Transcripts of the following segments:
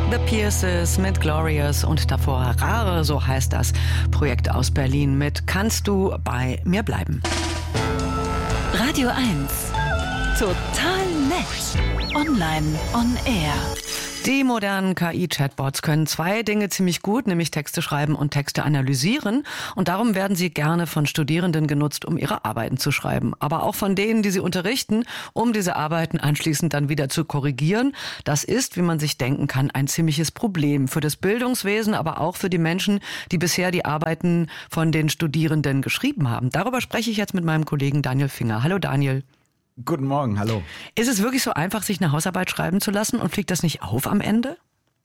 The Pierces mit Glorious und davor Rare, so heißt das Projekt aus Berlin mit Kannst du bei mir bleiben? Radio 1. Total nett. Online on air. Die modernen KI-Chatbots können zwei Dinge ziemlich gut, nämlich Texte schreiben und Texte analysieren. Und darum werden sie gerne von Studierenden genutzt, um ihre Arbeiten zu schreiben. Aber auch von denen, die sie unterrichten, um diese Arbeiten anschließend dann wieder zu korrigieren. Das ist, wie man sich denken kann, ein ziemliches Problem für das Bildungswesen, aber auch für die Menschen, die bisher die Arbeiten von den Studierenden geschrieben haben. Darüber spreche ich jetzt mit meinem Kollegen Daniel Finger. Hallo Daniel. Guten Morgen, hallo. Ist es wirklich so einfach, sich eine Hausarbeit schreiben zu lassen und fliegt das nicht auf am Ende?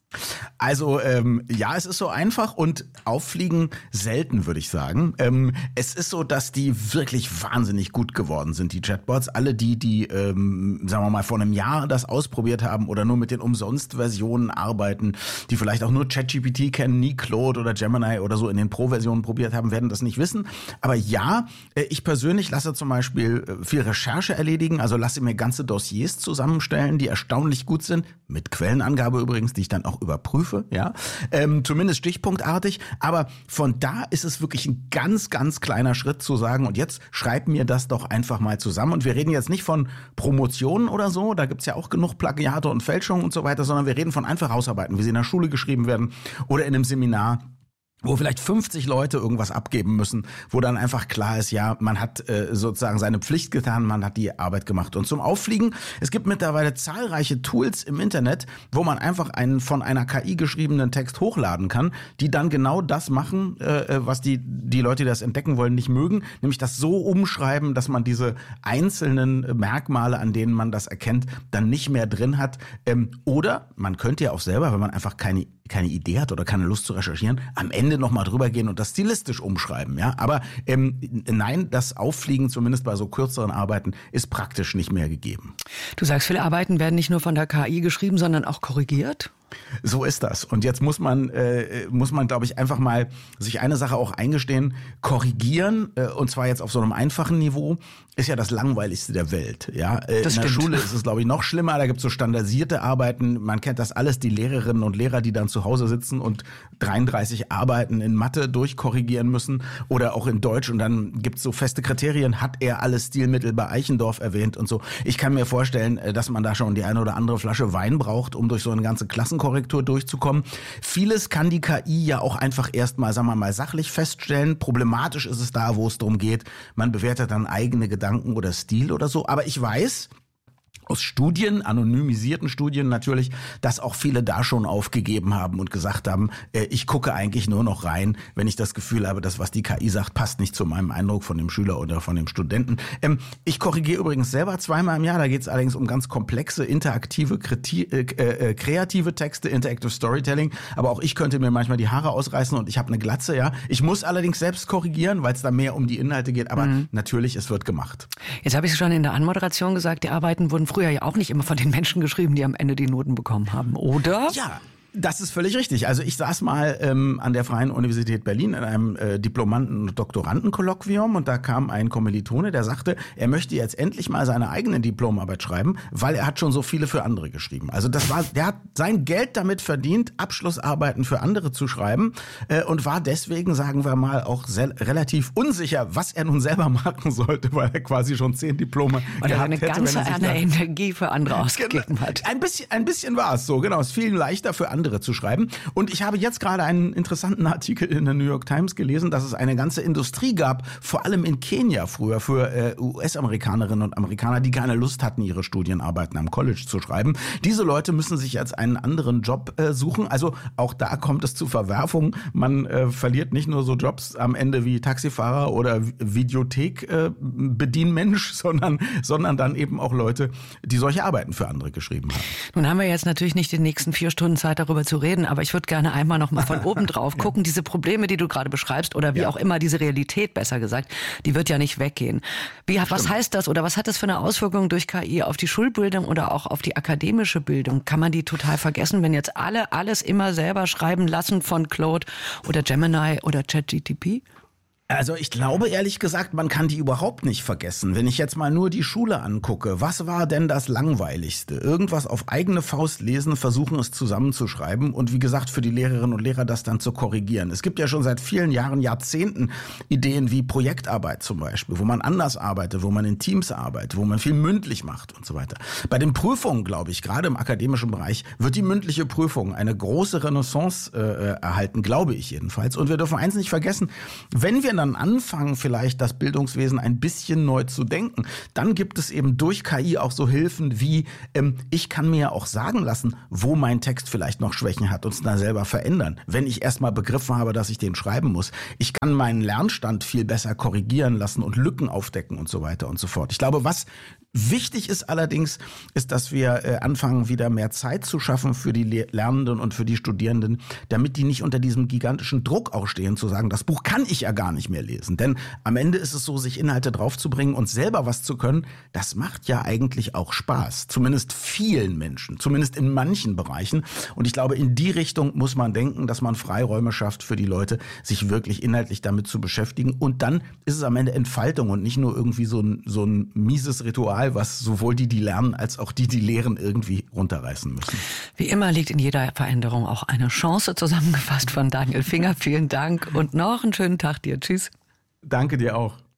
Also ja, es ist so einfach und auffliegen selten, würde ich sagen. Es ist so, dass die wirklich wahnsinnig gut geworden sind, die Chatbots. Alle die sagen wir mal, vor einem Jahr das ausprobiert haben oder nur mit den Umsonst-Versionen arbeiten, die vielleicht auch nur ChatGPT kennen, nie Claude oder Gemini oder so in den Pro-Versionen probiert haben, werden das nicht wissen. Aber ja, ich persönlich lasse zum Beispiel viel Recherche erledigen, also lasse mir ganze Dossiers zusammenstellen, die erstaunlich gut sind, mit Quellenangabe übrigens, die ich dann auch überprüfe, ja, zumindest stichpunktartig, aber von da ist es wirklich ein ganz, ganz kleiner Schritt zu sagen, und jetzt schreib mir das doch einfach mal zusammen. Und wir reden jetzt nicht von Promotionen oder so, da gibt's ja auch genug Plagiate und Fälschungen und so weiter, sondern wir reden von einfach Hausarbeiten, wie sie in der Schule geschrieben werden oder in einem Seminar, wo vielleicht 50 Leute irgendwas abgeben müssen, wo dann einfach klar ist, ja, man hat sozusagen seine Pflicht getan, man hat die Arbeit gemacht. Und zum Auffliegen, es gibt mittlerweile zahlreiche Tools im Internet, wo man einfach einen von einer KI geschriebenen Text hochladen kann, die dann genau das machen, was die Leute, die das entdecken wollen, nicht mögen, nämlich das so umschreiben, dass man diese einzelnen Merkmale, an denen man das erkennt, dann nicht mehr drin hat. Oder man könnte ja auch selber, wenn man einfach keine Idee hat oder keine Lust zu recherchieren, am Ende nochmal drüber gehen und das stilistisch umschreiben, ja. Aber nein, das Auffliegen, zumindest bei so kürzeren Arbeiten, ist praktisch nicht mehr gegeben. Du sagst, viele Arbeiten werden nicht nur von der KI geschrieben, sondern auch korrigiert? So ist das. Und jetzt muss man, glaube ich, einfach mal sich eine Sache auch eingestehen. Korrigieren, und zwar jetzt auf so einem einfachen Niveau, ist ja das Langweiligste der Welt. Ja, in der Schule ist es, glaube ich, noch schlimmer. Da gibt es so standardisierte Arbeiten. Man kennt das alles, die Lehrerinnen und Lehrer, die dann zu Hause sitzen und 33 Arbeiten in Mathe durchkorrigieren müssen oder auch in Deutsch. Und dann gibt es so feste Kriterien. Hat er alle Stilmittel bei Eichendorff erwähnt und so. Ich kann mir vorstellen, dass man da schon die eine oder andere Flasche Wein braucht, um durch so eine ganze Klassenkorrektur durchzukommen. Vieles kann die KI ja auch einfach erstmal, sagen wir mal, sachlich feststellen. Problematisch ist es da, wo es darum geht, man bewertet dann eigene Gedanken oder Stil oder so. Aber ich weiß aus Studien, anonymisierten Studien natürlich, dass auch viele da schon aufgegeben haben und gesagt haben, ich gucke eigentlich nur noch rein, wenn ich das Gefühl habe, das, was die KI sagt, passt nicht zu meinem Eindruck von dem Schüler oder von dem Studenten. Ich korrigiere übrigens selber 2-mal im Jahr, da geht es allerdings um ganz komplexe, interaktive, kreative Texte, Interactive Storytelling, aber auch ich könnte mir manchmal die Haare ausreißen und ich habe eine Glatze, ja. Ich muss allerdings selbst korrigieren, weil es da mehr um die Inhalte geht, aber natürlich, es wird gemacht. Jetzt habe ich es schon in der Anmoderation gesagt, die Arbeiten wurden früher ja auch nicht immer von den Menschen geschrieben, die am Ende die Noten bekommen haben, oder? Ja. Das ist völlig richtig. Also ich saß mal an der Freien Universität Berlin in einem Diplomanden- und Doktorandenkolloquium und da kam ein Kommilitone, der sagte, er möchte jetzt endlich mal seine eigene Diplomarbeit schreiben, weil er hat schon so viele für andere geschrieben. Also der hat sein Geld damit verdient, Abschlussarbeiten für andere zu schreiben und war deswegen, sagen wir mal, auch relativ unsicher, was er nun selber machen sollte, weil er quasi schon 10 Diplome gehabt hätte. Eine ganze Energie für andere ausgegeben hat. Ein bisschen war es so, genau. Es fiel ihm leichter für andere zu schreiben. Und ich habe jetzt gerade einen interessanten Artikel in der New York Times gelesen, dass es eine ganze Industrie gab, vor allem in Kenia früher, für US-Amerikanerinnen und Amerikaner, die keine Lust hatten, ihre Studienarbeiten am College zu schreiben. Diese Leute müssen sich jetzt einen anderen Job suchen. Also auch da kommt es zu Verwerfungen. Man verliert nicht nur so Jobs am Ende wie Taxifahrer oder Videothek-Bedienmensch, sondern dann eben auch Leute, die solche Arbeiten für andere geschrieben haben. Nun haben wir jetzt natürlich nicht die nächsten 4 Stunden Zeit, darüber zu reden, aber ich würde gerne einmal noch mal von oben drauf gucken. Diese Probleme, die du gerade beschreibst oder wie auch immer, diese Realität, besser gesagt, die wird ja nicht weggehen. Was heißt das oder was hat das für eine Auswirkung durch KI auf die Schulbildung oder auch auf die akademische Bildung? Kann man die total vergessen, wenn jetzt alles immer selber schreiben lassen von Claude oder Gemini oder ChatGPT? Also ich glaube ehrlich gesagt, man kann die überhaupt nicht vergessen. Wenn ich jetzt mal nur die Schule angucke, was war denn das Langweiligste? Irgendwas auf eigene Faust lesen, versuchen es zusammenzuschreiben und wie gesagt für die Lehrerinnen und Lehrer das dann zu korrigieren. Es gibt ja schon seit vielen Jahren, Jahrzehnten Ideen wie Projektarbeit zum Beispiel, wo man anders arbeitet, wo man in Teams arbeitet, wo man viel mündlich macht und so weiter. Bei den Prüfungen, glaube ich, gerade im akademischen Bereich, wird die mündliche Prüfung eine große Renaissance erhalten, glaube ich jedenfalls. Und wir dürfen eins nicht vergessen, wenn wir dann anfangen, vielleicht das Bildungswesen ein bisschen neu zu denken, dann gibt es eben durch KI auch so Hilfen wie, ich kann mir auch sagen lassen, wo mein Text vielleicht noch Schwächen hat und es dann selber verändern. Wenn ich erstmal begriffen habe, dass ich den schreiben muss. Ich kann meinen Lernstand viel besser korrigieren lassen und Lücken aufdecken und so weiter und so fort. Ich glaube, was wichtig ist allerdings, ist, dass wir anfangen, wieder mehr Zeit zu schaffen für die Lernenden und für die Studierenden, damit die nicht unter diesem gigantischen Druck auch stehen, zu sagen, das Buch kann ich ja gar nicht mehr lesen. Denn am Ende ist es so, sich Inhalte draufzubringen und selber was zu können, das macht ja eigentlich auch Spaß. Zumindest vielen Menschen, zumindest in manchen Bereichen. Und ich glaube, in die Richtung muss man denken, dass man Freiräume schafft für die Leute, sich wirklich inhaltlich damit zu beschäftigen. Und dann ist es am Ende Entfaltung und nicht nur irgendwie so ein mieses Ritual, was sowohl die lernen, als auch die lehren, irgendwie runterreißen müssen. Wie immer liegt in jeder Veränderung auch eine Chance, zusammengefasst von Daniel Finger. Vielen Dank und noch einen schönen Tag dir. Tschüss. Danke dir auch.